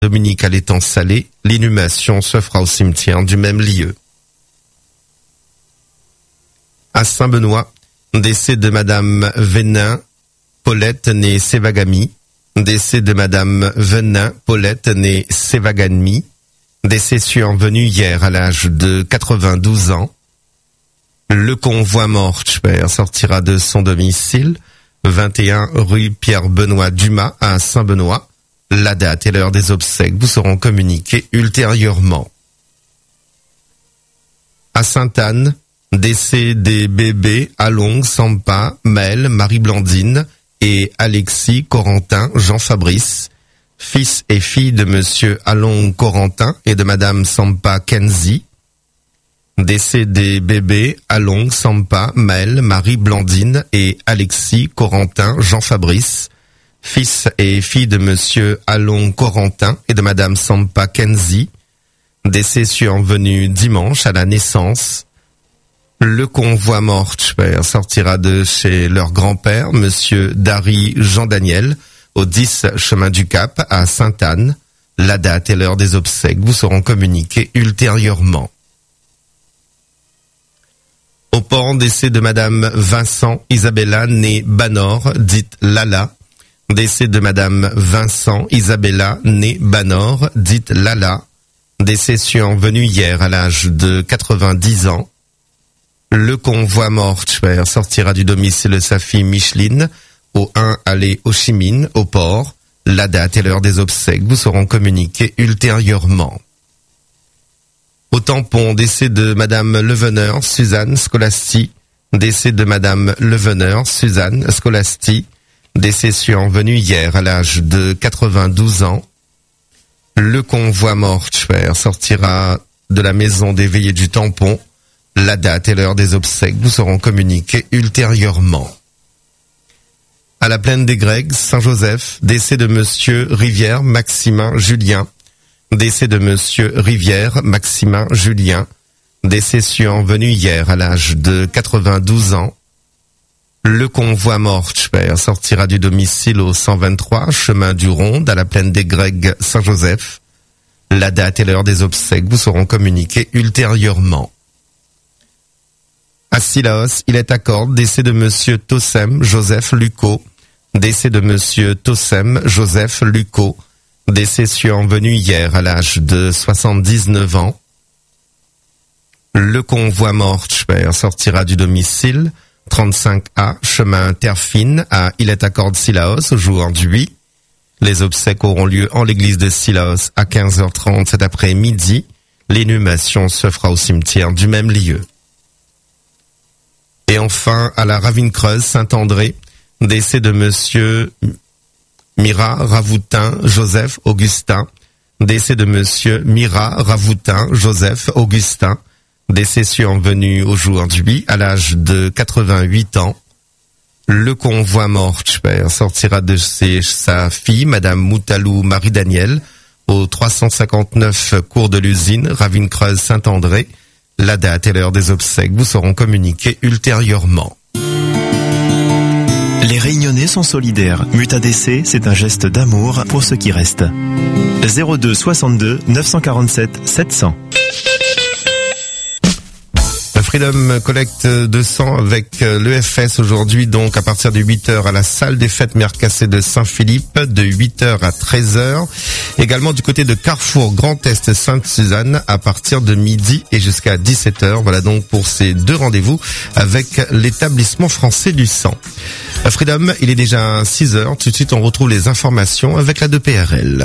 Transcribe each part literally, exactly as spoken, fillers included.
Dominique à l'étang salé. L'inhumation se fera au cimetière du même lieu. À Saint-Benoît, décès de Madame Venin, Paulette née Sévagami. Décès de Madame Venin, Paulette née Sévagami. Décès survenu hier à l'âge de quatre-vingt-douze ans. Le convoi mortuaire sortira de son domicile, vingt et un rue Pierre-Benoît Dumas à Saint-Benoît. La date et l'heure des obsèques vous seront communiquées ultérieurement. À Sainte-Anne, décès des bébés Along, Sampa, Maëlle, Marie-Blandine et Alexis Corentin Jean-Fabrice, fils et fille de Monsieur Along Corentin et de Madame Sampa Kenzie. Décès des bébés Along, Sampa, Maëlle, Marie-Blandine et Alexis Corentin Jean-Fabrice, fils et fille de Monsieur Along Corentin et de Madame Sampa Kenzie. Décès survenu dimanche à la naissance. Le convoi mortuaire sortira de chez leur grand-père, Monsieur Dari Jean-Daniel, au dix chemin du Cap à Sainte-Anne. La date et l'heure des obsèques vous seront communiquées ultérieurement. Au port, décès de Madame Vincent Isabella née Banor, dite Lala. Décès de Madame Vincent Isabella née Banor, dite Lala. Décès survenu hier à l'âge de quatre-vingt-dix ans. Le convoi mortuaire sortira du domicile de sa fille Micheline, au un allée Ho Chi Minh, au port. La date et l'heure des obsèques vous seront communiquées ultérieurement. Au tampon, décès de Madame Leveneur, Suzanne Scolasti. Décès de Madame Leveneur, Suzanne Scolasti. Décès survenu hier à l'âge de quatre-vingt-douze ans. Le convoi mortuaire sortira de la maison des veillées du tampon. La date et l'heure des obsèques vous seront communiquées ultérieurement. À la plaine des Grecs, Saint-Joseph, décès de Monsieur Rivière Maximin Julien. Décès de Monsieur Rivière Maximin Julien. Décès survenu hier à l'âge de quatre-vingt-douze ans. Le convoi mortuaire sortira du domicile au cent vingt-trois, chemin du Ronde, à la plaine des Grecs, Saint-Joseph. La date et l'heure des obsèques vous seront communiquées ultérieurement. À Sillaos, il est à Cordes, décès de Monsieur Tossem Joseph Lucot. Décès de Monsieur Tossem Joseph Lucot. Décès survenu hier à l'âge de soixante-dix-neuf ans. Le convoi mortuaire sortira du domicile trente-cinq A, chemin Terre-Fine, à Illet-à-Cordes-Sillaos, aujourd'hui. Les obsèques auront lieu en l'église de Sillaos à quinze heures trente cet après-midi. L'inhumation se fera au cimetière du même lieu. Et enfin, à la Ravine-Creuse, Saint-André, décès de Monsieur Mira Ravoutin Joseph Augustin. Décès de Monsieur Mira Ravoutin Joseph Augustin. Décès survenu aujourd'hui à l'âge de quatre-vingt-huit ans. Le convoi mortuaire sortira de chez sa fille, Madame Moutalou Marie-Daniel, au trois cent cinquante-neuf cours de l'usine, Ravine-Creuse Saint-André. La date et l'heure des obsèques vous seront communiquées ultérieurement. Les Réunionnais sont solidaires. Muta D C, c'est un geste d'amour pour ceux qui restent. zéro deux soixante-deux neuf cent quarante-sept sept cents. Freedom collecte de sang avec l'E F S aujourd'hui, donc à partir de huit heures à la salle des fêtes Mère Cassée de Saint-Philippe, de huit heures à treize heures. Également du côté de Carrefour Grand Est Sainte-Suzanne à partir de midi et jusqu'à dix-sept heures. Voilà donc pour ces deux rendez-vous avec l'établissement français du sang. Freedom, il est déjà six heures. Tout de suite, on retrouve les informations avec la deux P R L.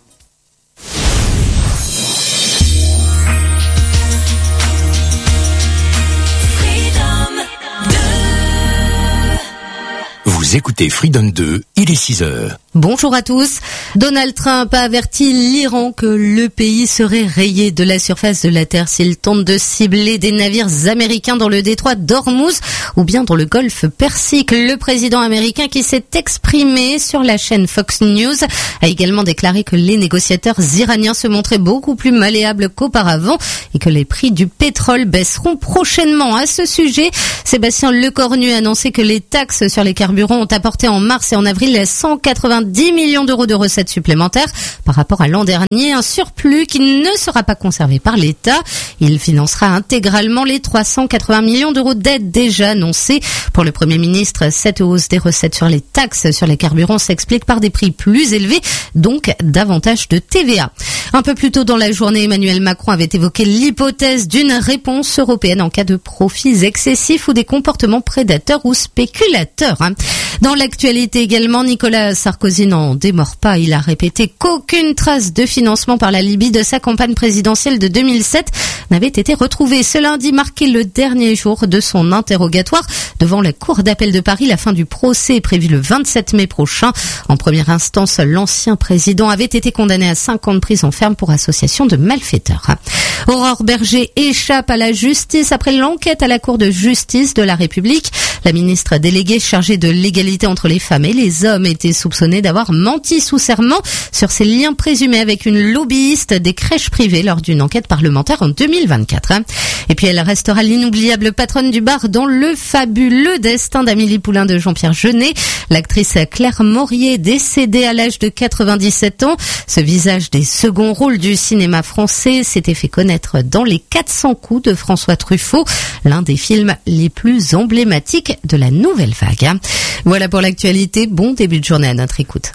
Vous écoutez Freedom deux, il est six heures. Bonjour à tous. Donald Trump a averti l'Iran que le pays serait rayé de la surface de la Terre s'il tente de cibler des navires américains dans le détroit d'Ormuz ou bien dans le golfe Persique. Le président américain, qui s'est exprimé sur la chaîne Fox News, a également déclaré que les négociateurs iraniens se montraient beaucoup plus malléables qu'auparavant et que les prix du pétrole baisseront prochainement. À ce sujet, Sébastien Lecornu a annoncé que les taxes sur les carburants ont apporté en mars et en avril cent quatre-vingt-dix millions d'euros de recettes supplémentaires par rapport à l'an dernier, un surplus qui ne sera pas conservé par l'État. Il financera intégralement les trois cent quatre-vingts millions d'euros d'aide déjà annoncés. Pour le Premier ministre, cette hausse des recettes sur les taxes sur les carburants s'explique par des prix plus élevés, donc davantage de T V A. Un peu plus tôt dans la journée, Emmanuel Macron avait évoqué l'hypothèse d'une réponse européenne en cas de profits excessifs ou des comportements prédateurs ou spéculateurs. Dans l'actualité également, Nicolas Sarkozy n'en démord pas. Il a répété qu'aucune trace de financement par la Libye de sa campagne présidentielle de deux mille sept n'avait été retrouvée. Ce lundi marquait le dernier jour de son interrogatoire devant la Cour d'appel de Paris. La fin du procès est prévue le vingt-sept mai prochain. En première instance, l'ancien président avait été condamné à cinq ans de prison ferme pour association de malfaiteurs. Aurore Berger échappe à la justice après l'enquête à la Cour de justice de la République. La ministre déléguée chargée de l'égalité entre les femmes et les hommes était soupçonnée d'avoir menti sous serment sur ses liens présumés avec une lobbyiste des crèches privées lors d'une enquête parlementaire en deux mille vingt-quatre. Et puis elle restera l'inoubliable patronne du bar dans le fabuleux destin d'Amélie Poulain de Jean-Pierre Jeunet. L'actrice Claire Maurier, décédée à l'âge de quatre-vingt-dix-sept ans. Ce visage des seconds rôles du cinéma français s'était fait connaître dans Les quatre cents coups de François Truffaut, l'un des films les plus emblématiques de la nouvelle vague. Voilà pour l'actualité. Bon début de journée à notre écoute.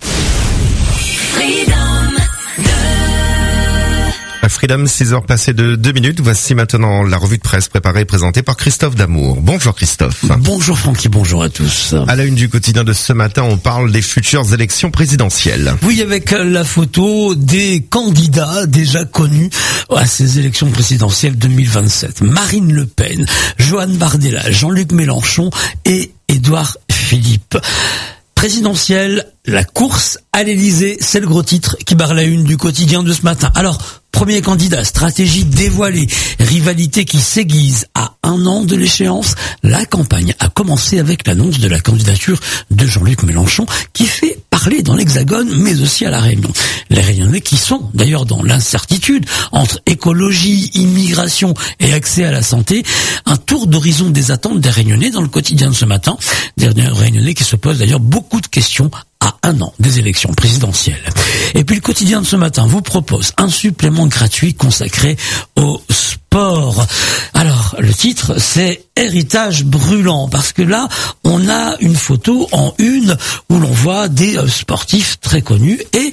Freedom, six heures passées de deux minutes. Voici maintenant la revue de presse préparée et présentée par Christophe Damour. Bonjour Christophe. Bonjour Francky, bonjour à tous. À la une du quotidien de ce matin, on parle des futures élections présidentielles. Oui, avec la photo des candidats déjà connus à ces élections présidentielles deux mille vingt-sept. Marine Le Pen, Johanne Bardella, Jean-Luc Mélenchon et Édouard Philippe. Présidentielle, la course à l'Élysée, c'est le gros titre qui barre la une du quotidien de ce matin. Alors, premier candidat, stratégie dévoilée, rivalité qui s'aiguise à un an de l'échéance. La campagne a commencé avec l'annonce de la candidature de Jean-Luc Mélenchon qui fait parler dans l'Hexagone mais aussi à La Réunion. Les Réunionnais qui sont d'ailleurs dans l'incertitude entre écologie, immigration et accès à la santé. Un tour d'horizon des attentes des Réunionnais dans le quotidien de ce matin. Des Réunionnais qui se posent d'ailleurs beaucoup de questions à un an des élections présidentielles. Et puis le quotidien de ce matin vous propose un supplément gratuit consacré au sport. Alors, le titre, c'est Héritage brûlant, parce que là, on a une photo en une où l'on voit des sportifs très connus et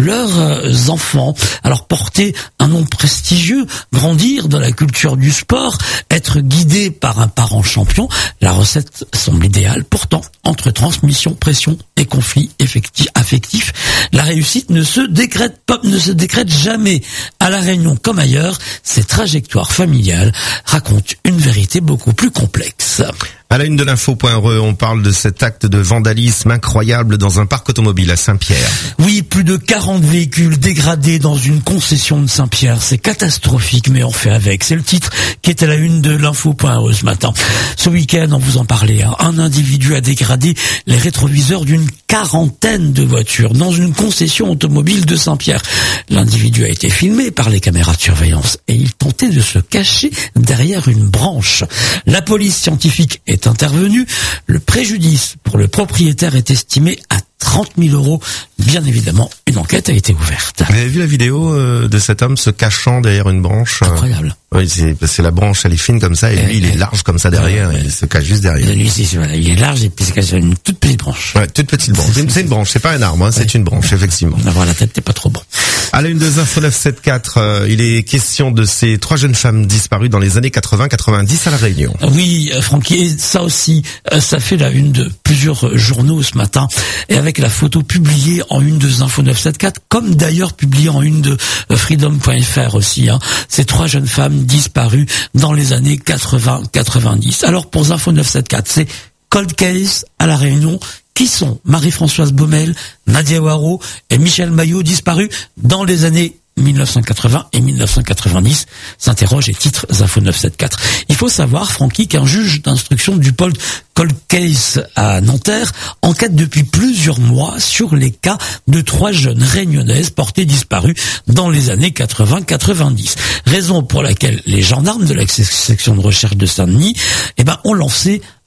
leurs enfants. Alors, porter un nom prestigieux, grandir dans la culture du sport, être guidé par un parent champion, la recette semble idéale. Pourtant, entre transmission, pression et conflits affectifs, la réussite ne se décrète pas, ne se décrète jamais. À La Réunion comme ailleurs, ces trajectoires familiales racontent une vérité beaucoup plus complexe. À la une de l'info.re, on parle de cet acte de vandalisme incroyable dans un parc automobile à Saint-Pierre. Oui, plus de quarante véhicules dégradés dans une concession de Saint-Pierre. C'est catastrophique, mais on fait avec. C'est le titre qui est à la une de l'info.re ce matin. Ce week-end, on vous en parlait, hein, un individu a dégradé les rétroviseurs d'une quarantaine de voitures dans une concession automobile de Saint-Pierre. L'individu a été filmé par les caméras de surveillance et il tentait de se cacher derrière une branche. La police scientifique est intervenu. Le préjudice pour le propriétaire est estimé à trente mille euros. Bien évidemment, une enquête a été ouverte. Vous avez vu la vidéo euh, de cet homme se cachant derrière une branche? Incroyable. Oui, c'est, c'est la branche, elle est fine comme ça, et, et lui, il est large comme ça derrière, et il se cache juste derrière. Lui, c'est, voilà, il est large et puis il se cache sur une toute petite branche. Ouais, toute petite branche. C'est une, c'est une branche, c'est pas un arbre, hein, c'est ouais. une branche, effectivement. Avoir la tête, t'es pas trop bon. À la une de Info neuf cent soixante-quatorze, euh, il est question de ces trois jeunes femmes disparues dans les années quatre-vingts quatre-vingt-dix à La Réunion. Oui, Francky, et ça aussi, ça fait la une de plusieurs journaux ce matin, et avec la photo publiée en une de Info neuf cent soixante-quatorze, comme d'ailleurs publiée en une de freedom point f r aussi, hein, ces trois jeunes femmes disparues dans les années quatre-vingts quatre-vingt-dix. Alors pour Info neuf cent soixante-quatorze, c'est Cold Case à La Réunion. Qui sont Marie-Françoise Baumel, Nadia Waro et Michel Maillot disparus dans les années mille neuf cent quatre-vingts et mille neuf cent quatre-vingt-dix, s'interroge et titre Info neuf cent soixante-quatorze. Il faut savoir, Francky, qu'un juge d'instruction du pôle Cold Case à Nanterre enquête depuis plusieurs mois sur les cas de trois jeunes réunionnaises portées disparues dans les années quatre-vingts quatre-vingt-dix. Raison pour laquelle les gendarmes de la section de recherche de Saint-Denis, eh ben, ont lancé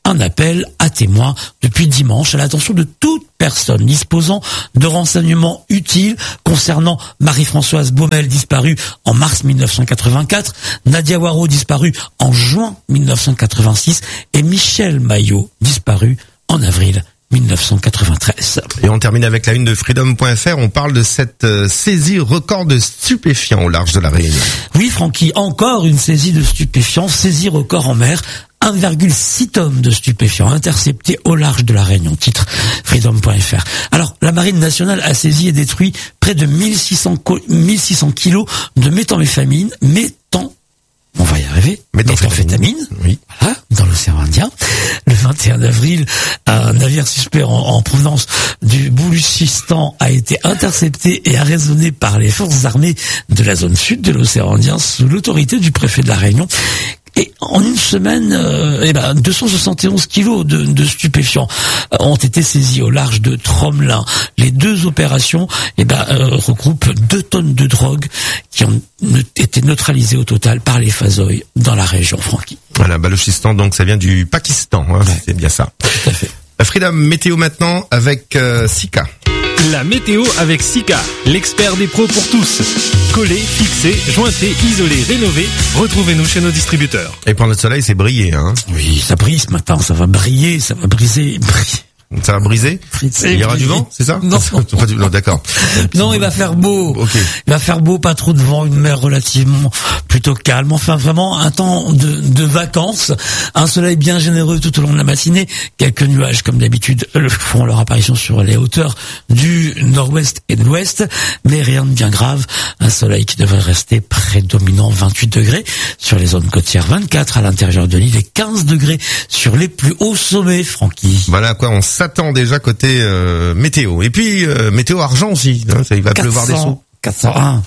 un appel à témoins depuis dimanche à l'attention de toute personne disposant de renseignements utiles concernant Marie-Françoise Baumel, disparue en mars mille neuf cent quatre-vingt-quatre, Nadia Waro, disparue en juin mille neuf cent quatre-vingt-six, et Michel Maillot, disparu en avril mille neuf cent quatre-vingt-treize. Et on termine avec la une de freedom point f r. On parle de cette euh, saisie record de stupéfiants au large de la Réunion. Oui, Francky, encore une saisie de stupéfiants, saisie record en mer. un virgule six tonnes de stupéfiants interceptés au large de la Réunion, titre freedom point f r. Alors, la Marine nationale a saisi et détruit près de mille six cents kilos de méthamphétamine, méthan, on va y arriver, méthamphétamine, oui. Voilà, dans l'océan Indien. Le vingt et un avril, un navire suspect en, en provenance du Baloutchistan a été intercepté et arraisonné par les forces armées de la zone sud de l'océan Indien sous l'autorité du préfet de la Réunion. Et en une semaine, euh, eh ben, deux cent soixante et onze kilos de, de stupéfiants euh, ont été saisis au large de Tromelin. Les deux opérations, eh ben, euh, regroupent deux tonnes de drogue qui ont été neutralisées au total par les Fazoï dans la région, Francky. Voilà, Baloutchistan, donc ça vient du Pakistan, hein, ouais. C'est bien ça. Tout à fait. La Freedom météo maintenant avec euh, Sika. La météo avec Sika, l'expert des pros pour tous. Collé, fixé, jointé, isolé, rénové. Retrouvez-nous chez nos distributeurs. Et pour notre soleil, c'est brillé, hein. Oui, ça brille ce matin, ça va briller, ça va briser, briller. Ça va briser? Il y aura du vent, c'est ça? Non. Non, d'accord. Non, il va faire beau. Ok. Il va faire beau, pas trop de vent, une mer relativement plutôt calme. Enfin, vraiment un temps de, de vacances. Un soleil bien généreux tout au long de la matinée. Quelques nuages, comme d'habitude, font leur apparition sur les hauteurs du nord-ouest et de l'ouest. Mais rien de bien grave. Un soleil qui devrait rester prédominant, vingt-huit degrés sur les zones côtières, vingt-quatre à l'intérieur de l'île et quinze degrés sur les plus hauts sommets, Francky. Voilà à quoi on s'attend déjà côté euh, météo. Et puis euh, météo argent aussi, hein, ça il va pleuvoir des sous. quatre cent un.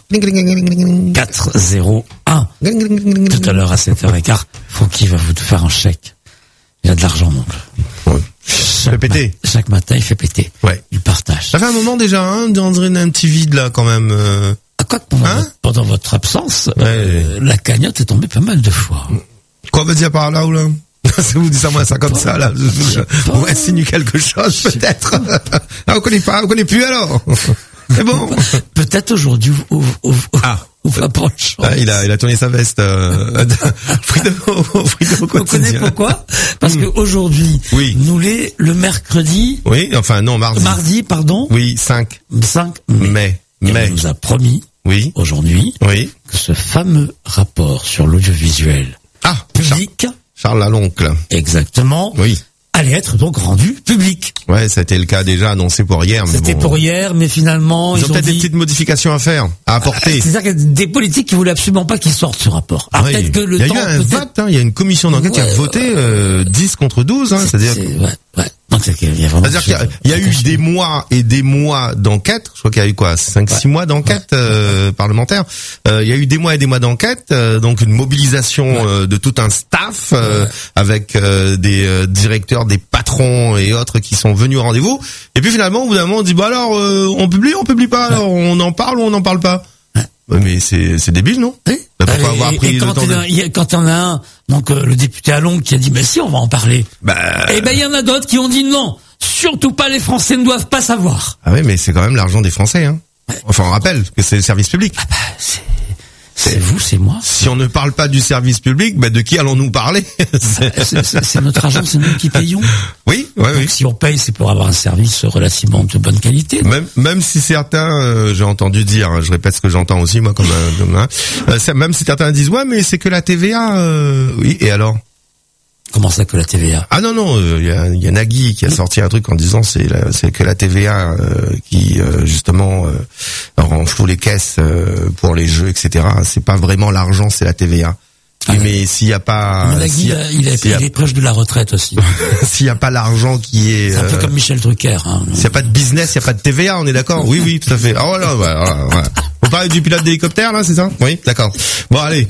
quatre zéro un. Tout à l'heure à sept heures quinze, Francky va vous faire un chèque. Il a de l'argent, donc. Ouais. Ça fait péter. Ma- chaque matin, il fait péter. Ouais. Il partage. Ça fait un moment déjà, hein, on dirait un petit vide là quand même. Euh... À quoi que pendant, Hein votre, pendant votre absence, Ouais. euh, la cagnotte est tombée pas mal de fois. Quoi veut dire par là ou là? Si vous dites ça moi ça comme ça là, vous insinuez quelque chose peut-être. Ah, on connaît pas, on connaît plus alors. C'est bon. Peut-être aujourd'hui, on, on, on, Ah. on va prendre chance. Ah, il a, il a tourné sa veste. Euh, Freedom, Freedom Vous connaissez quotidien. pourquoi? Parce Mm. que aujourd'hui, Oui. nous les, le mercredi, Oui, enfin non, mardi. mardi, pardon, Oui, cinq cinq mai. mai. Et Mai. on nous a promis, Oui, aujourd'hui, oui. que ce fameux rapport sur l'audiovisuel Ah, Char- public, Charles Laloncle. exactement, Oui. allait être donc rendu public. Ouais, c'était le cas déjà annoncé pour hier. mais C'était bon. pour hier, mais finalement, Ils, ils, ont peut-être dit... des petites modifications à faire, à apporter. C'est-à-dire qu'il y a des politiques qui voulaient absolument pas qu'il sorte ce rapport. Alors Oui. peut-être que le il y a temps, eu un peut-être... vote, hein, il y a une commission d'enquête qui a Ouais, voté euh, dix contre douze, hein, c'est-à-dire. C'est- ouais, ouais. Donc, c'est qu'il y a vraiment C'est-à-dire qu'il y a, il y a eu des mois et des mois d'enquête. Je crois qu'il y a eu quoi, cinq, six mois d'enquête euh, parlementaire. Euh, il y a eu des mois et des mois d'enquête, euh, donc une mobilisation euh, de tout un staff euh, avec euh, des euh, directeurs, des patrons et autres qui sont venus au rendez-vous. Et puis finalement, au bout d'un moment, on dit bah alors, euh, on publie, on publie pas, alors on en parle ou on n'en parle pas. Ouais, mais c'est c'est débile, non? Oui. Bah, pourquoi Et- avoir et pris quand le temps il y de... a- il y a- quand il y en a un, donc euh, le député Allon qui a dit, mais si, on va en parler. Bah... Eh ben, il y en a d'autres qui ont dit non. Surtout pas, les Français ne doivent pas savoir. Ah oui, mais c'est quand même l'argent des Français, hein. Enfin, on rappelle que c'est le service public. Ah bah, c'est, c'est vous, c'est moi. Si on ne parle pas du service public, bah de qui allons-nous parler? C'est- C'est, c'est- c'est notre argent, c'est nous qui payons. Oui, oui, oui. Donc, si on paye, c'est pour avoir un service relativement de bonne qualité. Même, même si certains, euh, j'ai entendu dire, hein, je répète ce que j'entends aussi moi comme un, comme un euh, c'est- même si certains disent ouais mais c'est que la T V A, euh, oui et alors? Comment ça que la T V A? Ah non non, il y, a, y a Nagui qui a sorti un truc en disant c'est la- c'est que la T V A euh, qui euh, justement euh, renfloue les caisses euh, pour les jeux et cetera. C'est pas vraiment l'argent, c'est la T V A. Oui, Ah, mais s'il y a pas, Mais Nagui, s'il y a- il a- il a s'il y a- payé les proches de la retraite aussi. s'il y a pas l'argent qui est, C'est un peu euh, comme Michel Drucker. Hein. s'il y a pas de business, il y a pas de T V A, on est d'accord? Oui, oui, tout à fait. Ah voilà, voilà, voilà, voilà. Vous parlez du pilote d'hélicoptère là, c'est ça? Oui, d'accord. Bon allez,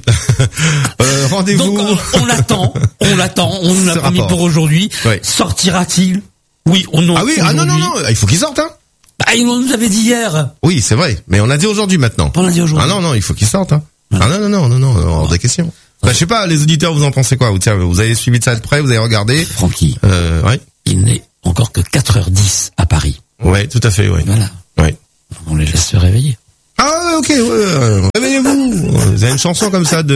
euh, rendez-vous. Donc on, on l'attend, on l'attend, on nous l'a Ce promis rapport. pour aujourd'hui. Oui. Sortira-t-il? Oui ou non? Ah oui, ah non non non, il faut qu'il sorte hein. Ah, il nous avait dit hier. Oui, c'est vrai, mais on a dit aujourd'hui maintenant. On l'a dit aujourd'hui. Ah non non, il faut qu'il sorte hein. Ah non non non non non, hors de question. Bah, je sais pas, les auditeurs, vous en pensez quoi? Vous, tiens, vous avez suivi de ça de près, vous avez regardé? Francky, Euh, ouais. il n'est encore que quatre heures dix à Paris. Ouais, tout à fait, ouais. Voilà. Ouais. On les laisse se réveiller. Ah, ok, ouais, ouais. Réveillez-vous. Vous avez une chanson comme ça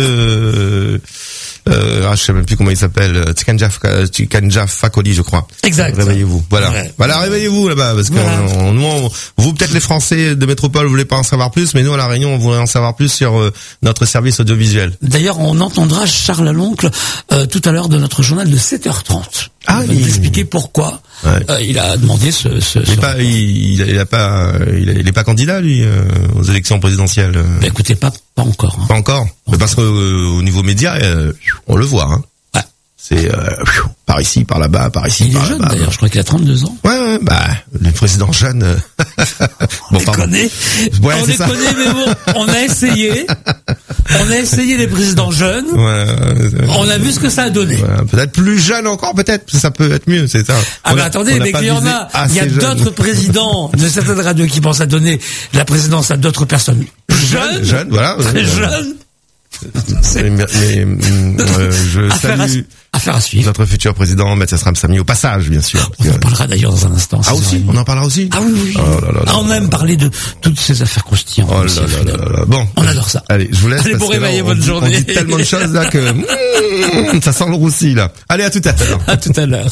de, euh, ah, je sais même plus comment il s'appelle, Tikanja, Tikanja Fakoli, je crois. Exact. Réveillez-vous. Voilà. Ouais. Voilà, réveillez-vous là-bas, parce que Voilà. on- nous, on- vous, peut-être les Français de métropole, vous voulez pas en savoir plus, mais nous, à La Réunion, on voudrait en savoir plus sur euh, notre service audiovisuel. D'ailleurs, on entendra Charles Aloncle euh, tout à l'heure de notre journal de sept heures trente. Ah, il va il- nous expliquer pourquoi Ouais. euh, il a demandé ce... ce, Il ce... est pas, il, il, il a pas, il, il est pas candidat, lui, euh, aux élections présidentielles. euh. Bah, écoutez, pas, pas encore. Hein. Pas encore. Mais parce que euh, au niveau média, euh, on le voit. Hein. Ouais. C'est euh, par ici, par là-bas, par ici, Il par est jeune là-bas. d'ailleurs, je crois qu'il a trente-deux ans. Ouais, ouais, bah, le président jeune. euh, On bon, les pardon. connaît, Ouais, on c'est les ça. connaît, mais bon, on a essayé. On a essayé les présidents jeunes. Ouais, euh, On a vu ce que ça a donné. ouais, peut-être plus jeune encore, peut-être. Ça peut être mieux, c'est ça. Ah On mais a- attendez, on n'a mais pas qu'il y en visé a, il y a assez jeune. d'autres présidents de certaines radios qui pensent à donner la présidence à d'autres personnes jeunes, Jeunes, voilà. très euh, jeunes. Mais, mais, mais, euh, je Affaire à, salue affaire à suivre. notre futur président, Mathias Ramsamy, au passage, bien sûr. On en parlera d'ailleurs dans un instant. Ah six heures aussi, trente. on en parlera aussi. Ah oui, oui. oui. Oh là là là Ah, on a même parlé de toutes ces affaires croustillantes. Oh là aussi, là là Frida. là là là. Bon. On adore ça. Allez, je vous laisse. Allez, parce bon que là, réveil, on bonne dit- journée. On dit tellement de choses là que mmh, ça sent le roussi là. Allez, à tout à l'heure. À tout à l'heure.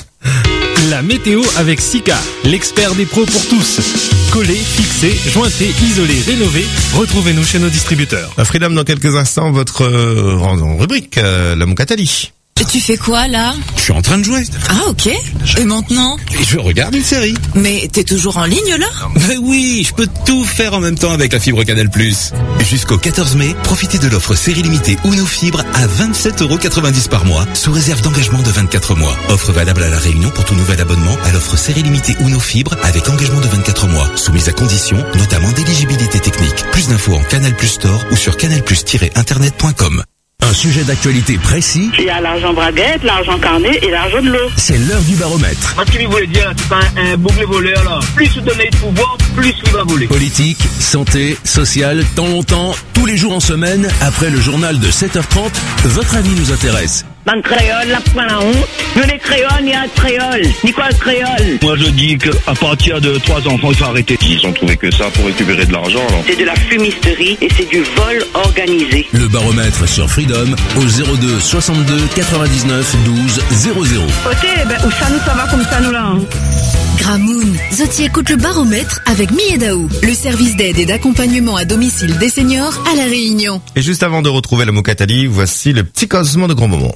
La météo avec Sika, l'expert des pros pour tous. Collé, fixé, jointé, isolé, rénové. Retrouvez-nous chez nos distributeurs. Freedom dans quelques instants, votre euh, en rubrique, euh, la Moukatali. Et tu fais quoi là? Je suis en train de jouer. Ah ok. Et maintenant? Et je regarde une série. Mais t'es toujours en ligne là? Ben oui, je peux tout faire en même temps avec la fibre Canal+. Jusqu'au quatorze mai, profitez de l'offre série limitée Uno Fibre à vingt-sept euros quatre-vingt-dix par mois, sous réserve d'engagement de vingt-quatre mois. Offre valable à La Réunion pour tout nouvel abonnement à l'offre série limitée Uno Fibre avec engagement de vingt-quatre mois, soumise à conditions, notamment d'éligibilité technique. Plus d'infos en Canal Plus Store ou sur canal plus tiret internet point com. Un sujet d'actualité précis, Il y a l'argent braguette, l'argent carnet et l'argent de l'eau. c'est l'heure du baromètre. Moi, ce qu'il voulait dire, c'est pas un, un boucle voleur, là. Plus vous donnez de pouvoir, plus il va voler. Politique, santé, social, temps longtemps, tous les jours en semaine, après le journal de sept heures trente, votre avis nous intéresse. Dans le créole, la point la honte. Nous, les créoles, il y a le créole. Ni quoi le créole? Moi, je dis qu'à partir de trois enfants, il faut arrêter. Ils ont trouvé que ça pour récupérer de l'argent, alors. C'est de la fumisterie et c'est du vol organisé. Le baromètre sur Freedom au zéro deux soixante-deux quatre-vingt-dix-neuf douze zéro zéro. Ok, ben, où ça nous, ça va comme ça, nous, là, hein. Gramoun, Zoti écoute le baromètre avec Miedaou, le service d'aide et d'accompagnement à domicile des seniors à La Réunion. Et juste avant de retrouver la Moukatali, voici le petit cosement de grand moment.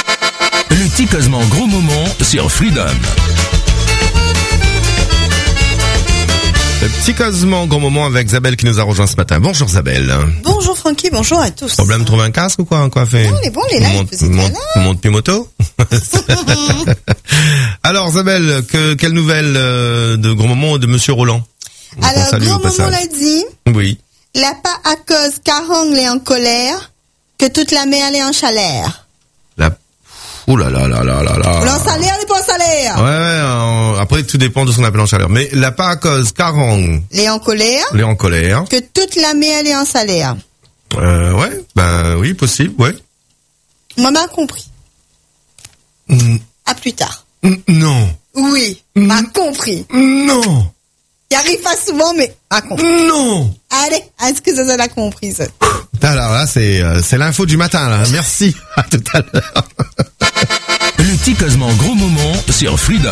Le petit causement gros moment sur Freedom. Le petit cosement grand moment avec Isabelle qui nous a rejoint ce matin. Bonjour Isabelle. Bonjour Francky, bonjour à tous. Problème de trouver un casque ou quoi? Quoi fait? Non, on est bon, on est là, On monte, vous êtes on monte, là. on monte plus moto. Alors Isabelle, que, quelle nouvelle euh, de grand moment de Monsieur Roland? On Alors, salue au grand moment passage. l'a dit, Oui. la pas à cause qu'Arong est en colère, que toute la mer est en chaleur. La... Ouh là là là là là là. L'en salaire n'est pas en salaire. Ouais, ouais, euh, après tout dépend de ce qu'on appelle en chaleur. Mais la pas à cause Karang, Les en colère, les en colère. que toute la mer est en salaire. Euh, ouais, ben oui, possible, ouais. Moi, m'a compris. Mm, À plus tard. mm, non, Oui, m'a compris. non, Il arrive pas souvent, mais m'a compris. non. Allez, est-ce que ça, ça l'a compris, ça? Alors là, c'est euh, c'est l'info du matin, là. Merci. À tout à l'heure. Le petit causement gros moment sur Freedom.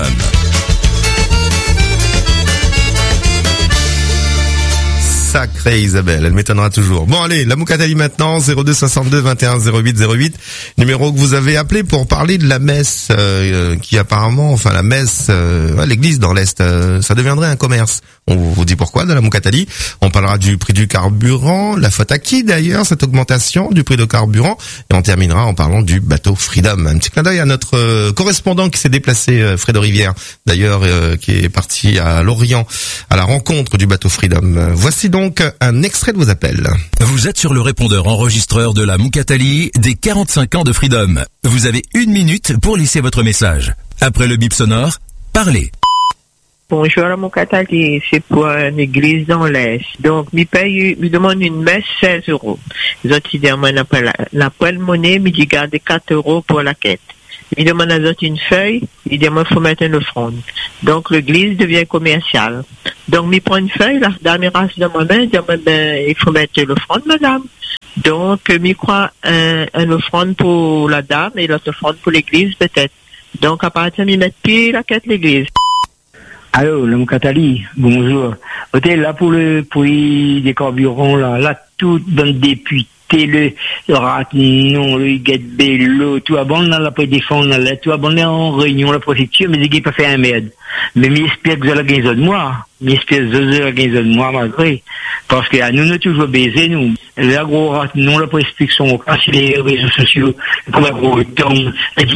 Sacrée Isabelle, elle m'étonnera toujours. Bon allez, la Moukatali maintenant, zéro deux soixante-deux vingt et un zéro huit zéro huit, numéro que vous avez appelé pour parler de la messe euh, qui apparemment, enfin la messe, euh, ouais, l'église dans l'Est, euh, ça deviendrait un commerce. On vous dit pourquoi de la Moukatali. On parlera du prix du carburant, la faute à qui d'ailleurs, cette augmentation du prix de carburant, et on terminera en parlant du bateau Freedom. Un petit clin d'œil à notre euh, correspondant qui s'est déplacé, euh, Fredo Rivière, d'ailleurs, euh, qui est parti à Lorient à la rencontre du bateau Freedom. Euh, voici donc un extrait de vos appels. Vous êtes sur le répondeur enregistreur de la Moukatali des quarante-cinq ans de Freedom. Vous avez une minute pour laisser votre message. Après le bip sonore, parlez. Bonjour à mon Catali, c'est pour une église dans l'Est. Donc, mi paye, mi demande une messe seize euros. Les autres, ils disent, moi, n'a pas de monnaie, mais ils gardent quatre euros pour la quête. Il demande à d'autres une feuille, il dit, moi, il faut mettre une offrande. Donc, l'église devient commerciale. Donc, il prend une feuille, la dame rase de ma main, il dit, ben, il faut mettre l'offrande, madame. Donc, il croit un, un offrande pour la dame et l'autre offrande pour l'église, peut-être. Donc, à partir de il met pied la quête l'église. Allô, l'homme Catali, bonjour. Ok, là, pour le prix des carburants, là, là, tout dans le député, le, le Ratnon, le Guette-Bello, tout abonne là, la pour défendre, là, tout abonne en réunion, la préfecture, mais il n'a pas fait un merde. Mais j'espère que vous allez gagner de moi. J'espère que vous allez gagner de moi, malgré. Parce que, à nous, nous sommes toujours baisés, nous. La gros Ratnon, la prescription, quand c'est les réseaux sociaux, comme un gros tombe, elle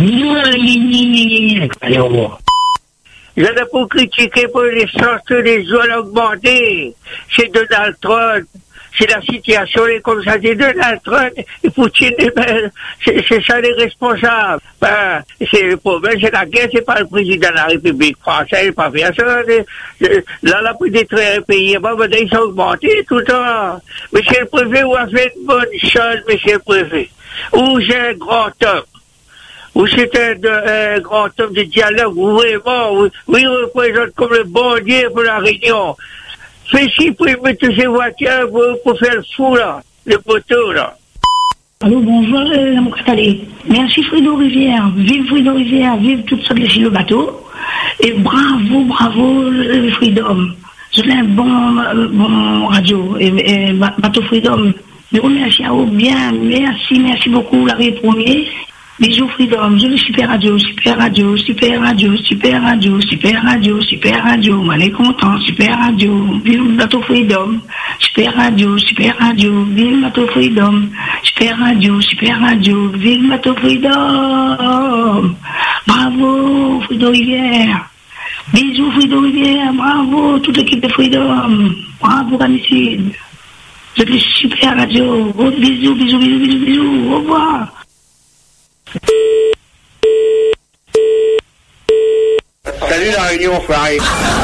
dit, allez, au revoir. Je n'ai pas critiqué pour les sortes des zones augmentées. C'est Donald Trump. C'est la situation est comme ça. C'est Donald Trump et Poutine. Ben, c'est, c'est ça les responsables. Ben, c'est le problème, c'est la guerre, c'est pas le président de la République française, il n'a pas fait ça. Là, là, pour détruire un pays, ben, ben, ils sont augmentés tout le temps. Monsieur le préfet, vous avez fait une bonne chose, monsieur le préfet. Où j'ai un grand homme. Ou c'est un, un grand homme de dialogue, ou vraiment, ou, ou il représente comme le bon Dieu pour la Réunion. Fais si pour mettre ces voitures pour, pour faire le fou, là, le poteau, là. Allô, bonjour, euh, mon Catalé. Merci, Fredo Rivière. Vive Fredo Rivière, vive toutes sortes de le bateau. Et bravo, bravo, le Freedom. C'est un bon, euh, bon radio, et, et bateau Freedom. Je remercie à vous bien, merci, merci beaucoup, l'arrêt premier. Bisous Freedom, je le super radio, super radio, super radio, super radio, super radio, super radio, on est content, super radio, vive le bateau Freedom, super radio, super radio, vive le bateau Freedom, super radio, super radio, vive le bateau Freedom, bravo Freedom Rivière, bisous Freedom Rivière, bravo toute l'équipe de Freedom, bravo Ramicide, je le super radio, oh, bisous, bisous, bisous, bisous, bisous, au revoir. Salut la Réunion, Fleury.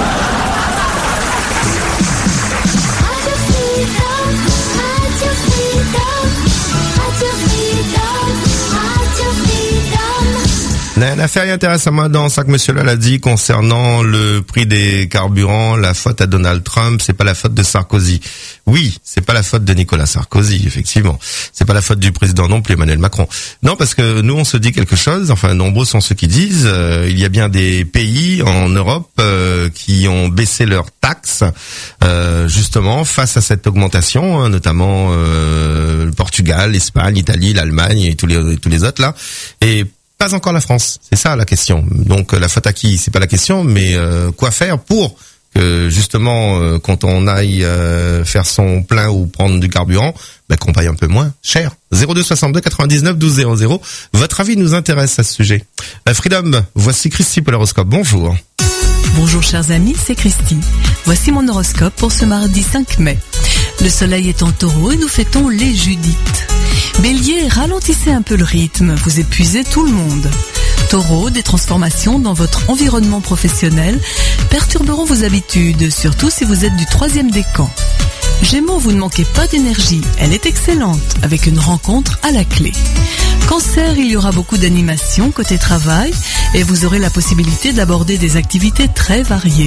Une affaire intéressante dans ça que monsieur l'a dit concernant le prix des carburants, la faute à Donald Trump, c'est pas la faute de Sarkozy. Oui, c'est pas la faute de Nicolas Sarkozy, effectivement. C'est pas la faute du président non plus, Emmanuel Macron. Non, parce que nous on se dit quelque chose, enfin nombreux sont ceux qui disent, euh, il y a bien des pays en Europe euh, qui ont baissé leurs taxes euh, justement face à cette augmentation, hein, notamment euh, le Portugal, l'Espagne, l'Italie, l'Allemagne et tous les tous les autres là. Et pas encore la France, c'est ça la question. Donc la faute à qui, c'est pas la question, mais euh, quoi faire pour que justement euh, quand on aille euh, faire son plein ou prendre du carburant, ben, qu'on paye un peu moins cher. zéro deux soixante-deux quatre-vingt-dix-neuf douze zéro zéro. Votre avis nous intéresse à ce sujet. Euh, Freedom, voici Christy pour l'horoscope. Bonjour. Bonjour chers amis, c'est Christy. Voici mon horoscope pour ce mardi cinq mai. Le soleil est en taureau et nous fêtons les Judith. Bélier, ralentissez un peu le rythme, vous épuisez tout le monde. Taureau, des transformations dans votre environnement professionnel perturberont vos habitudes, surtout si vous êtes du troisième décan. Gémeaux, vous ne manquez pas d'énergie, elle est excellente, avec une rencontre à la clé. Cancer, il y aura beaucoup d'animation côté travail et vous aurez la possibilité d'aborder des activités très variées.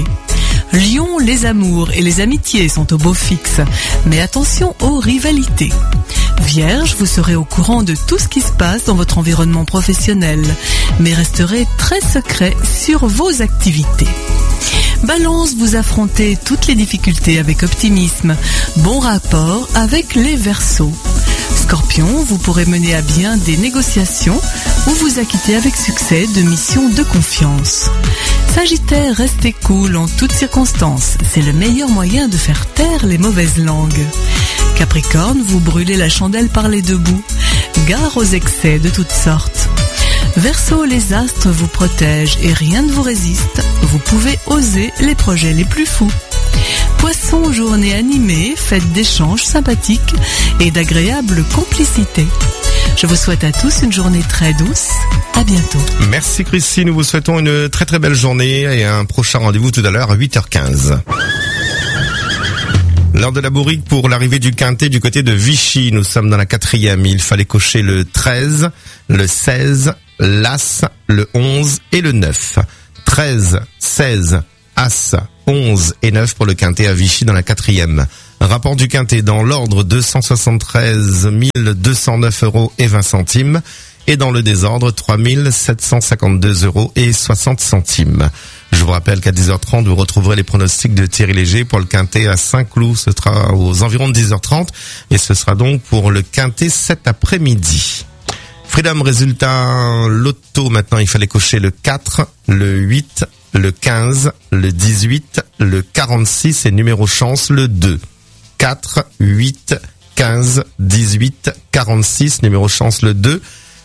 Lion, les amours et les amitiés sont au beau fixe, mais attention aux rivalités. Vierge, vous serez au courant de tout ce qui se passe dans votre environnement professionnel, mais resterez très secret sur vos activités. Balance, vous affrontez toutes les difficultés avec optimisme. Bon rapport avec les Verseaux. Scorpion, vous pourrez mener à bien des négociations ou vous acquitter avec succès de missions de confiance. Sagittaire, restez cool en toutes circonstances. C'est le meilleur moyen de faire taire les mauvaises langues. Capricorne, vous brûlez la chandelle par les deux bouts. Gare aux excès de toutes sortes. Verseau, les astres vous protègent et rien ne vous résiste. Vous pouvez oser les projets les plus fous. Poisson, journée animée, fête d'échanges sympathiques et d'agréables complicités. Je vous souhaite à tous une journée très douce. À bientôt. Merci Christy, nous vous souhaitons une très très belle journée et un prochain rendez-vous tout à l'heure à huit heures quinze. L'heure de la bourrique pour l'arrivée du quintet du côté de Vichy. Nous sommes dans la quatrième. Il fallait cocher le treize, le seize, l'As, le onze et le neuf. treize, seize, As, onze et neuf pour le quintet à Vichy dans la quatrième. Rapport du quintet dans l'ordre deux cent soixante-treize mille deux cent neuf euros et vingt centimes. Et dans le désordre, trois mille sept cent cinquante-deux euros et soixante centimes. Je vous rappelle qu'à dix heures trente, vous retrouverez les pronostics de Thierry Léger pour le quintet à Saint-Cloud. Ce sera aux environs de dix heures trente et ce sera donc pour le quintet cet après-midi. Freedom, résultat loto. Maintenant, il fallait cocher le quatre, le huit, le quinze, le dix-huit, le quarante-six et numéro chance le deux. quatre, huit, quinze, dix-huit, quarante-six, numéro chance le deux.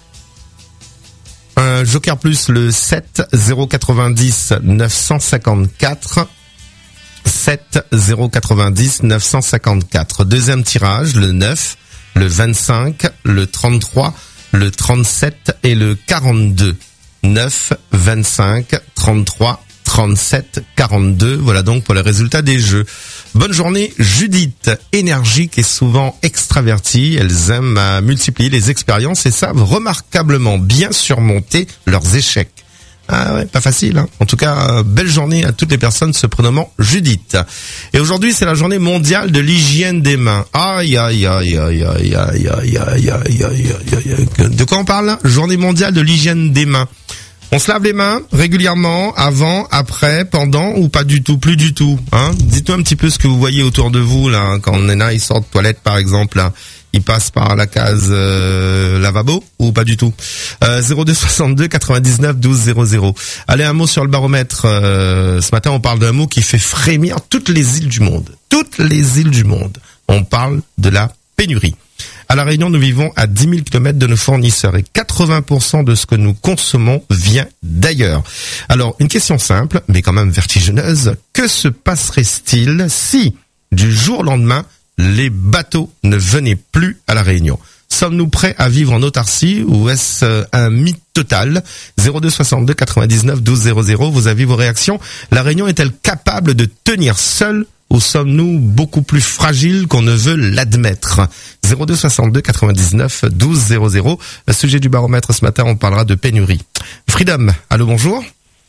Un Joker plus le sept, zéro quatre-vingt-dix, neuf cent cinquante-quatre. sept, zéro quatre-vingt-dix, neuf cent cinquante-quatre. Deuxième tirage, le neuf, le vingt-cinq, le trente-trois, le trente-sept et le quarante-deux. neuf, vingt-cinq, trente-trois, trente-sept, quarante-deux. Voilà donc pour les résultats des jeux. Bonne journée, Judith, énergique et souvent extravertie. Elles aiment à multiplier les expériences et savent remarquablement bien surmonter leurs échecs. Ah ouais, pas facile, hein. En tout cas, belle journée à toutes les personnes se prénommant Judith. Et aujourd'hui, c'est la journée mondiale de l'hygiène des mains. Aïe, aïe, aïe, aïe, aïe, aïe, aïe, aïe, aïe, aïe, aïe. De quoi on parle là? Journée mondiale de l'hygiène des mains. On se lave les mains régulièrement, avant, après, pendant ou pas du tout, plus du tout, hein. Dites-nous un petit peu ce que vous voyez autour de vous là, hein, quand on est là, ils sortent de toilette par exemple, là. Ils passent par la case euh, lavabo ou pas du tout. Euh, zéro deux soixante-deux quatre-vingt-dix-neuf douze zéro zéro. Allez, un mot sur le baromètre. Euh, ce matin, on parle d'un mot qui fait frémir toutes les îles du monde. Toutes les îles du monde. On parle de la pénurie. À La Réunion, nous vivons à dix mille kilomètres de nos fournisseurs et quatre-vingts pour cent de ce que nous consommons vient d'ailleurs. Alors, une question simple, mais quand même vertigineuse. Que se passerait-il si, du jour au lendemain, les bateaux ne venaient plus à La Réunion? Sommes-nous prêts à vivre en autarcie ou est-ce un mythe total? Zéro deux soixante-deux quatre-vingt-dix-neuf douze zéro zéro, vous avez vos réactions. La Réunion est-elle capable de tenir seule ou sommes-nous beaucoup plus fragiles qu'on ne veut l'admettre? Zéro deux soixante-deux quatre-vingt-dix-neuf douze zéro zéro. Le sujet du baromètre ce matin, on parlera de pénurie. Freedom, allô, bonjour.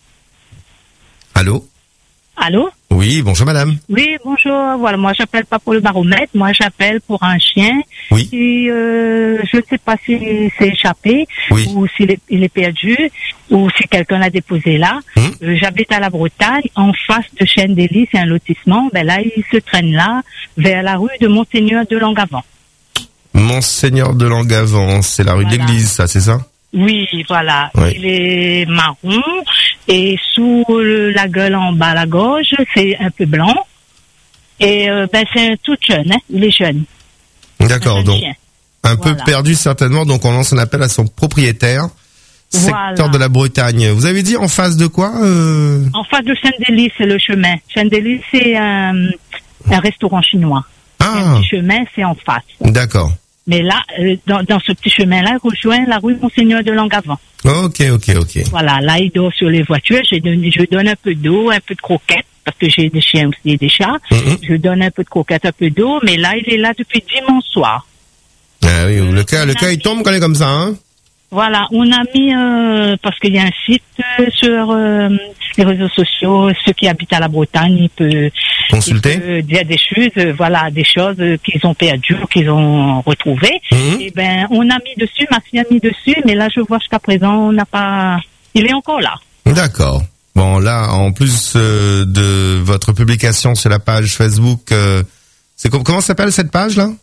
Allô? Allô? Oui, bonjour madame. Oui, bonjour. Voilà, moi j'appelle pas pour le baromètre, moi j'appelle pour un chien. Oui. Qui, euh, je ne sais pas s'il s'est échappé, oui, ou s'il est, il est perdu, ou si quelqu'un l'a déposé là. Hum. Euh, j'habite à la Bretagne, en face de Chêne-des-Lys, c'est un lotissement. Ben là, il se traîne là, vers la rue de Monseigneur de Langavant. Monseigneur de Langavant, c'est la rue voilà. de l'église, ça, c'est ça? Oui, voilà. Oui. Il est marron et sous le, la gueule en bas à la gorge, c'est un peu blanc. Et euh, ben c'est un tout jeune, hein. Il est jeune. D'accord, donc chien. un voilà. peu perdu certainement. Donc on lance un appel à son propriétaire, voilà. secteur de la Bretagne. Vous avez dit en face de quoi euh... En face de Chêne-des-Lys, c'est le chemin. Chêne-des-Lys, c'est un, un restaurant chinois. Ah. Le chemin, c'est en face. D'accord. Mais là, dans, dans ce petit chemin-là, il rejoint la rue Monseigneur de Langavant. Ok, ok, ok. Voilà, là, il dort sur les voitures. Je donne, je donne un peu d'eau, un peu de croquettes, parce que j'ai des chiens aussi et des chats. Mm-hmm. Je donne un peu de croquettes, un peu d'eau, mais là, il est là depuis dimanche soir. Ah oui, le cas, le cas, il tombe quand il est comme ça, hein? Voilà, on a mis, euh, parce qu'il y a un site euh, sur euh, les réseaux sociaux, ceux qui habitent à la Bretagne, ils peuvent consulter, ils peuvent dire des choses, euh, voilà, des choses euh, qu'ils ont perdues, qu'ils ont retrouvées. Mm-hmm. Et ben, on a mis dessus, ma fille a mis dessus, mais là, je vois jusqu'à présent, on n'a pas, il est encore là. D'accord. Bon, là, en plus euh, de votre publication sur la page Facebook, euh, c'est comment, comment s'appelle cette page là?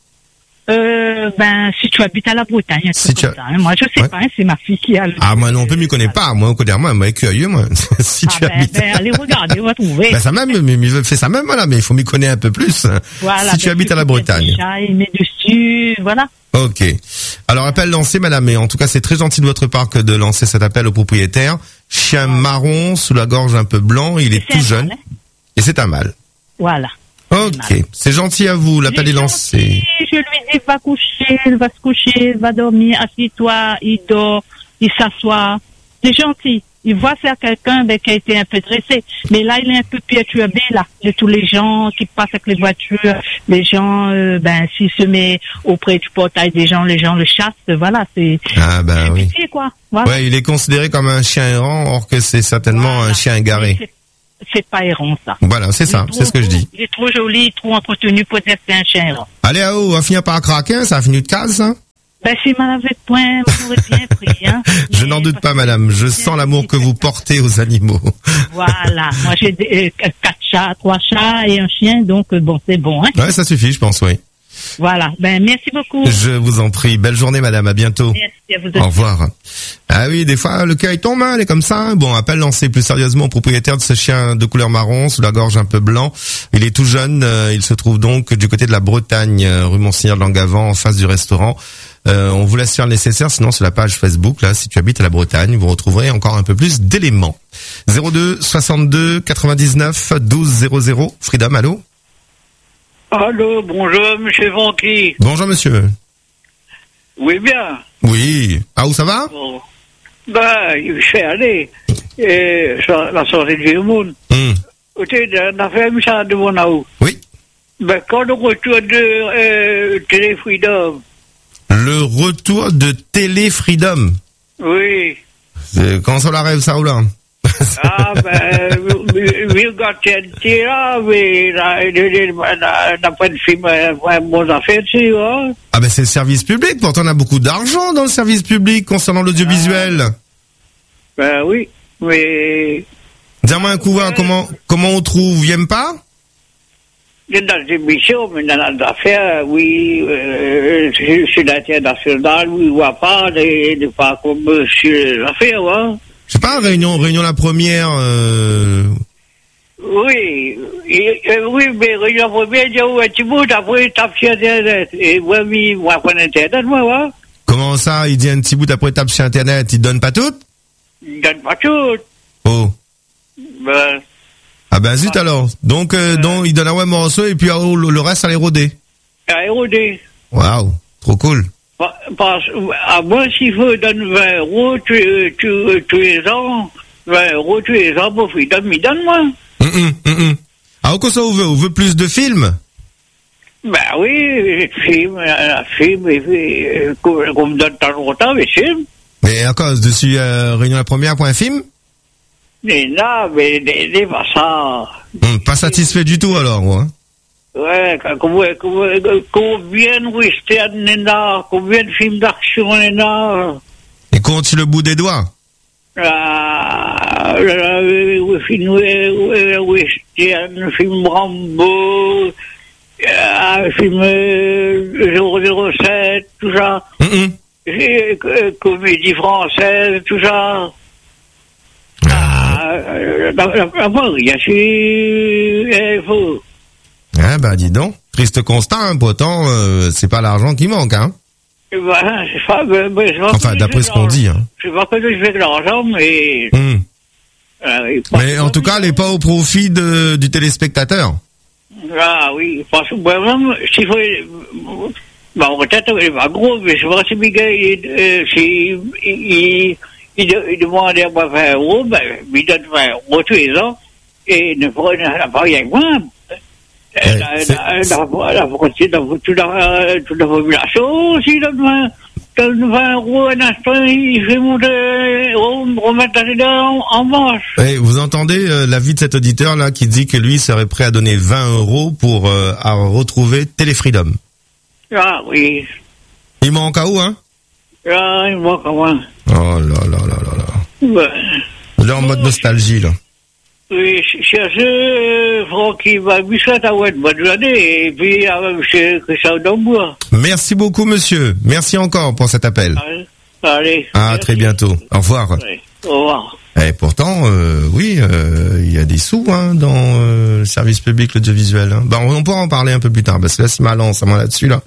Euh, ben, si tu habites à la Bretagne, si tu as... ça, hein. Moi, je sais ouais. pas, hein, c'est ma fille qui a le... Ah, moi non plus, je m'y connais pas. Moi, au côté de moi, moi, curieux, moi. si ah, tu ben, habites... ben, allez regarder, on va trouver. Ben, ça même, mais, mais, fait ça même, voilà, mais il faut m'y connaître un peu plus. Voilà. Si tu ben, habites à la Bretagne. Chat, il met dessus, voilà. Ok. Alors, appel lancé, madame, et en tout cas, c'est très gentil de votre part que de lancer cet appel au propriétaire. Chien marron, sous la gorge un peu blanc, il est tout jeune. Mal, hein. Et c'est un mâle. Voilà. Ok, c'est gentil à vous, l'appel est lancé. Je lui dis, va coucher, il va se coucher, il va dormir, assis-toi, il dort, il s'assoit. C'est gentil. Il voit faire quelqu'un ben, qui a été un peu dressé. Mais là, il est un peu perturbé, là, de tous les gens qui passent avec les voitures. Les gens, euh, ben, s'il se met auprès du portail des gens, les gens le chassent. Voilà, c'est... Ah, ben c'est oui. pitié, quoi. Voilà. Ouais, il est considéré comme un chien errant, or que c'est certainement Voilà. un chien égaré. C'est, c'est pas errant, ça. Voilà, c'est ça, Il est c'est ce que je dis. Il est trop joli, trop entretenu pour dire que c'est un chien errant. Allez, à haut, on va finir par craquer, ça a fini de case, ça? Ben, si m'en avait point, vous m'aurez bien pris, hein. Je n'en doute pas, madame. Je sens l'amour que vous portez aux animaux. Voilà. Moi, j'ai des, euh, quatre chats, trois chats et un chien, donc, euh, bon, c'est bon, hein. Ouais, ça suffit, je pense, oui. Voilà. Ben, merci beaucoup. Je vous en prie. Belle journée, madame. À bientôt. Merci à vous. Au revoir. Ah oui, des fois, le cœur, il tombe, hein, elle est comme ça. Bon, appel lancé plus sérieusement au propriétaire de ce chien de couleur marron, sous la gorge un peu blanc. Il est tout jeune. Euh, il se trouve donc du côté de la Bretagne, euh, rue Monseigneur de Langavant, en face du restaurant. Euh, on vous laisse faire le nécessaire, sinon sur la page Facebook, là, si tu habites à la Bretagne, vous retrouverez encore un peu plus d'éléments. zéro deux soixante-deux quatre-vingt-dix-neuf douze zéro zéro. Freedom, allô? Allô, bonjour, monsieur Vanqui. Bonjour, monsieur. Oui, bien. Oui. Ah, où ça va? Bon. Ben, je suis allé, et, sur la sortie de Villemoun. Hum. Ok, on a fait un ça de mon aou. Oui. Ben, quand le retour de, euh, Télé Freedom. Le retour de Télé Freedom. Oui. C'est- Comment ça la rêve, ça, ou là? Ah, ben, oui, quand tu es là, mais, n'a pas de film, un bon affaire dessus, hein. Ah ben c'est le service public, pourtant on a beaucoup d'argent dans le service public concernant l'audiovisuel. Ben oui, mais... Dis-moi un coup, hein, comment comment on trouve, il aime pas? Dans les émissions, mais dans les affaires, oui, euh, sur l'international, oui, on voit pas, des, des pas comme sur les affaires, hein. Je sais pas, réunion réunion la première, euh... Oui, et, euh, oui, mais la première, il y a un petit bout, après, tape sur Internet. Et moi, oui, moi, prendre Internet, moi, ouais. Comment ça, il dit un petit bout après tape sur internet, il te donne pas tout? Il donne pas tout. Oh. Ben, Ah ben zut alors. Donc, euh, donc il donne un ouais morceau et puis oh, le, le reste à l'éroder. à éroder. Waouh, trop cool. Parce, à moi, s'il faut donner vingt euros tous tous- tous les ans, vingt euros tous les ans pour Freedom, il donne moi. Hum, hum, hum, hum. Ah, qu'est-ce que ça on veut? On veut plus de films? Ben oui, film, un film, et puis, euh, qu'on qu'on me donne tant longtemps, mais film. Mais à cause dessus euh, réunion la première point film? Mais non, mais n'est pas ça. Hum, pas satisfait du tout alors, moi. Ouais, combien, combien, combien de westerns il y en a, combien de films d'action il y en a. Et compte le bout des doigts. Ah, le film western, film Rambo, euh, film euh, zéro zéro sept, tout ça. Mm-mm. Et, euh, comédie française, tout ça. Ah, euh, d'abord, il y a il faut. Ah bah dis donc, triste constat, hein, pourtant euh, c'est pas l'argent qui manque, hein. Ben, c'est pas, ben, ben, c'est pas Enfin, que d'après je ce fais qu'on de dit, hein. l'argent. Je sais pas que je fais de l'argent, mais... Hum. Euh, Mais en tout cas, elle n'est pas au profit de, du téléspectateur. Ah oui, parce que moi-même, s'il faut... Bah, peut-être, il est pas gros, mais je vois si Miguel, il, euh, si, il, il, il demande à moi vingt euros, ben, il donne vingt euros tous les ans, et ne prend pas rien que moi. La, la, la, la, la, toute la, toute la population aussi donne vingt, donne vingt euros un instant, il fait monter, remettre la tête en, en manche. Et vous entendez euh, l'avis de cet auditeur là qui dit que lui serait prêt à donner vingt euros pour euh, à retrouver Téléfreedom. Ah oui. Il manque à où, hein? Ah, il manque à moi. Oh là là là là là. Ben, Là en mode nostalgie là. oui, cherchez Franck qui va biscuit à Oued, bonne journée, et puis avec chez Christian Dombois. Merci beaucoup monsieur. Merci encore pour cet appel. Allez, allez. À très bientôt. Au revoir. Ouais, au revoir. Et pourtant, euh, oui, euh, il y a des sous hein, dans euh, le service public, l'audiovisuel. Hein. Ben, on, on pourra en parler un peu plus tard, parce que là, c'est malin, ça moi là-dessus là.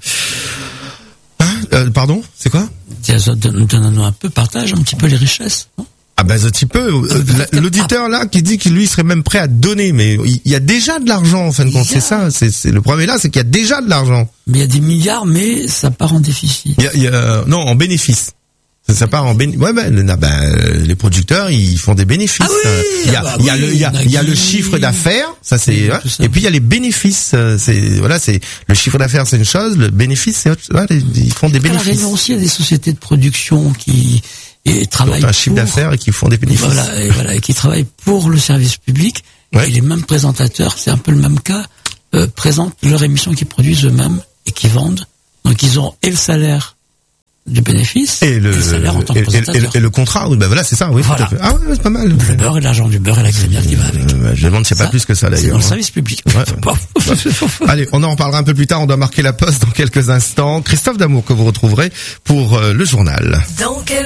Hein euh, pardon, c'est quoi? Tiens, donne-nous un peu, partage un petit peu les richesses. Non ah Ah ben, un petit peu. L'auditeur là qui dit que lui serait même prêt à donner, mais il y a déjà de l'argent en fin de compte. C'est ça. C'est, c'est le problème là, c'est qu'il y a déjà de l'argent. Mais il y a des milliards, mais ça part en déficit. Il y a, il y a non en bénéfice. Ça, ça part en bénéfice. Ouais ben, ben les producteurs ils font des bénéfices. Ah oui, il y a, bah il y a oui, le, il y a, il y a le chiffre d'affaires. Ça c'est. Ouais, et puis il y a les bénéfices. C'est voilà, c'est le chiffre d'affaires c'est une chose, le bénéfice c'est autre. Ouais, ils font des bénéfices. À la Réunion aussi, il y a des sociétés de production qui et travaillent un chiffre pour, d'affaires et qui font des bénéfices. Voilà, et voilà, et qui travaillent pour le service public. Ouais. Et les mêmes présentateurs, c'est un peu le même cas, euh, présentent leur émission qu'ils produisent eux-mêmes et qui vendent. Donc ils ont et le salaire du bénéfice et le, et le salaire en tant que et, présentateur. Et, et, et le contrat, oui, ben voilà, c'est ça, oui. Voilà. Tout à fait. Ah ouais, c'est pas mal. Le beurre et l'argent du beurre et la crémière qui va avec. Euh, je demande s'il n'y a pas plus que ça d'ailleurs. C'est dans le service public. Ouais. Allez, on en reparlera un peu plus tard, on doit marquer la pause dans quelques instants. Christophe D'Amour que vous retrouverez pour euh, le journal. Dans quel